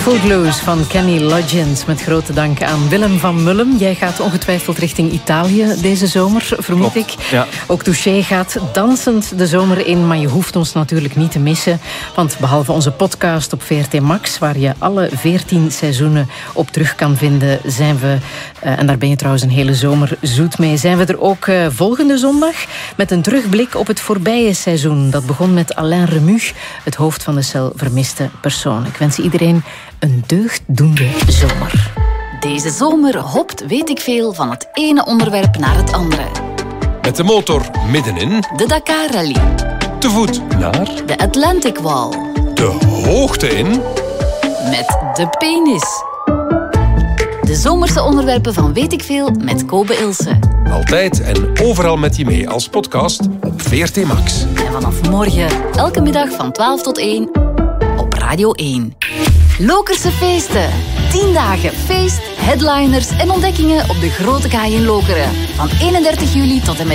Footloose van Kenny Loggins. Met grote dank aan Willem van Mullen. Jij gaat ongetwijfeld richting Italië deze zomer, vermoed ik. Ja. Ook Touché gaat dansend de zomer in. Maar je hoeft ons natuurlijk niet te missen. Want behalve onze podcast op VRT Max, waar je alle 14 seizoenen op terug kan vinden, zijn we, en daar ben je trouwens een hele zomer zoet mee, zijn we er ook volgende zondag met een terugblik op het voorbije seizoen. Dat begon met Alain Remus, het hoofd van de cel vermiste personen. Ik wens iedereen een deugddoende zomer. Deze zomer hopt weet ik veel van het ene onderwerp naar het andere. Met de motor middenin. De Dakar Rally. Te voet naar. De Atlantic Wall. De hoogte in. Met de penis. De zomerse onderwerpen van Weet ik veel met Kobe Ilse. Altijd en overal met je mee als podcast op VRT Max. En vanaf morgen elke middag van 12 tot 1 op Radio 1. Lokerse feesten. 10 dagen feest, headliners en ontdekkingen op de Grote Kaai in Lokeren. Van 31 juli tot en met